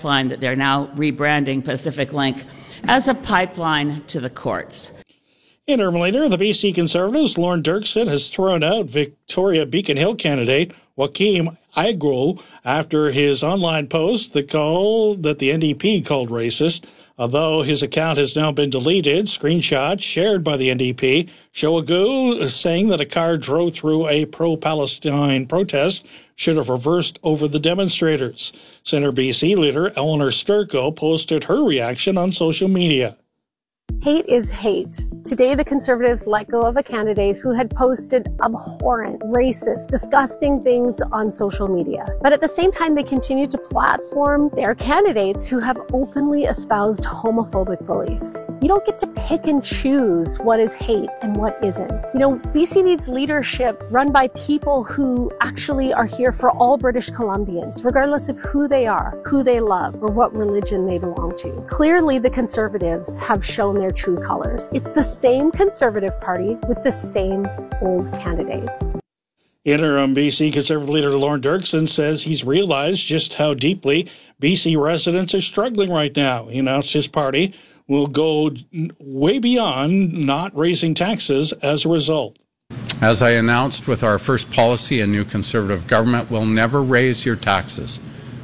pipeline that they're now rebranding Pacific Link as a pipeline to the courts. Interim leader of the BC Conservatives, Lorne Dirksen, has thrown out Victoria Beacon Hill candidate Joaquim Aguilar after his online post that the NDP called racist. Although his account has now been deleted, screenshots shared by the NDP show Aguilar saying that a car drove through a pro-Palestine protest should have reversed over the demonstrators. Centre BC leader Eleanor Sturko posted her reaction on social media. Hate is hate. Today, the Conservatives let go of a candidate who had posted abhorrent, racist, disgusting things on social media. But at the same time, they continue to platform their candidates who have openly espoused homophobic beliefs. You don't get to pick and choose what is hate and what isn't. BC needs leadership run by people who actually are here for all British Columbians, regardless of who they are, who they love, or what religion they belong to. Clearly, the Conservatives have shown their true colors. It's the same Conservative Party with the same old candidates. Interim BC Conservative leader Lorne Dirksen says he's realized just how deeply BC residents are struggling right now. He announced his party will go way beyond not raising taxes as a result. As I announced with our first policy, a new Conservative government will never raise your taxes.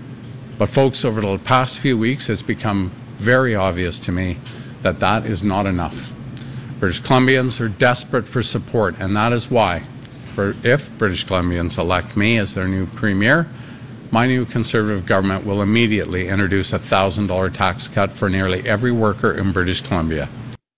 But folks, over the past few weeks, it's become very obvious to me that is not enough. British Columbians are desperate for support, and that is why, if British Columbians elect me as their new Premier, my new Conservative government will immediately introduce a $1,000 tax cut for nearly every worker in British Columbia.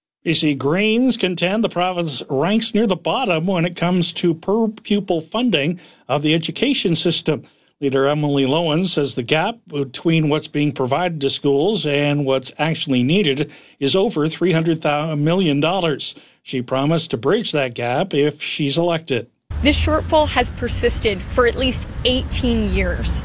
BC Greens contend the province ranks near the bottom when it comes to per-pupil funding of the education system. Leader Emily Lowen says the gap between what's being provided to schools and what's actually needed is over $300 million. She promised to bridge that gap if she's elected. This shortfall has persisted for at least 18 years.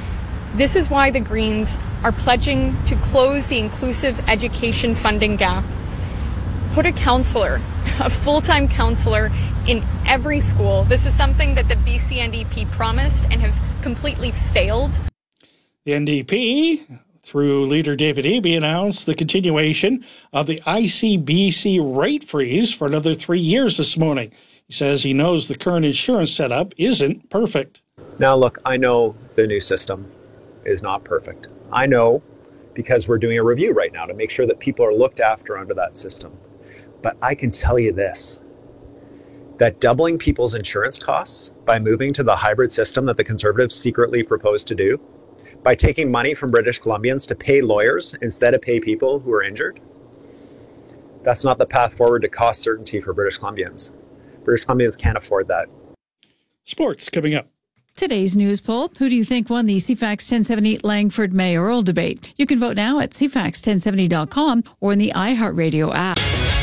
This is why the Greens are pledging to close the inclusive education funding gap, put a counselor, a full-time counselor, in every school. This is something that the BC NDP promised and have completely failed. The NDP, through leader David Eby, announced the continuation of the ICBC rate freeze for another 3 years this morning. He says he knows the current insurance setup isn't perfect. Now, look, I know the new system is not perfect. I know because we're doing a review right now to make sure that people are looked after under that system. But I can tell you this, that doubling people's insurance costs by moving to the hybrid system that the Conservatives secretly proposed to do, by taking money from British Columbians to pay lawyers instead of pay people who are injured, that's not the path forward to cost certainty for British Columbians. British Columbians can't afford that. Sports coming up. Today's news poll, who do you think won the CFAX 1070 Langford mayoral debate? You can vote now at cfax1070.com or in the iHeartRadio app.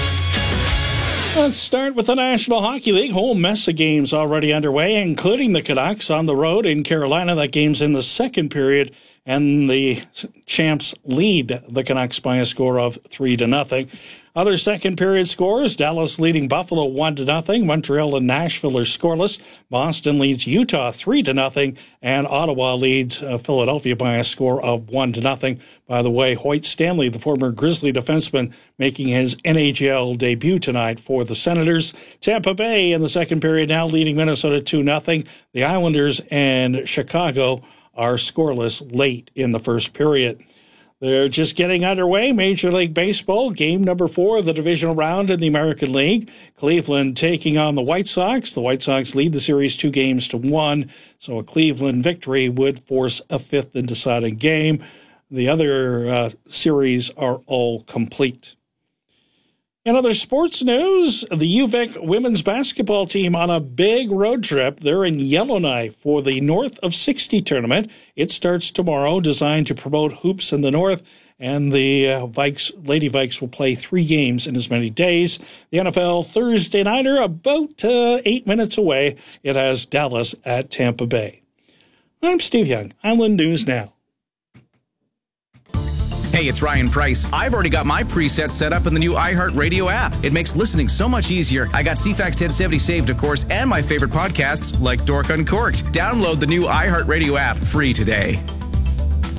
Let's start with the National Hockey League. Whole mess of games already underway, including the Canucks on the road in Carolina. That game's in the second period, and the Champs lead the Canucks by a score of 3-0. Other second period scores, Dallas leading Buffalo 1-0. Montreal and Nashville are scoreless. Boston leads Utah 3-0. And Ottawa leads Philadelphia by a score of 1-0. By the way, Hoyt Stanley, the former Grizzly defenseman, making his NHL debut tonight for the Senators. Tampa Bay in the second period now leading Minnesota 2-0. The Islanders and Chicago are scoreless late in the first period. They're just getting underway. Major League Baseball, game number 4 of the divisional round in the American League. Cleveland taking on the White Sox. The White Sox lead the series 2-1, so a Cleveland victory would force a 5th and deciding game. The other series are all complete. In other sports news, the UVic women's basketball team on a big road trip. They're in Yellowknife for the North of 60 tournament. It starts tomorrow, designed to promote hoops in the North, and the Lady Vikes will play 3 games in as many days. The NFL Thursday nighter, about 8 minutes away. It has Dallas at Tampa Bay. I'm Steve Young, Island News Now. Hey, it's Ryan Price. I've already got my presets set up in the new iHeartRadio app. It makes listening so much easier. I got CFAX 1070 saved, of course, and my favorite podcasts like Dork Uncorked. Download the new iHeartRadio app free today.